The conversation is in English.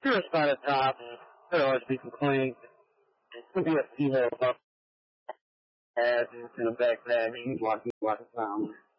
Curious by the top. There'll always be some clink. Could be a few little buff heads in a backpack. He's walking around.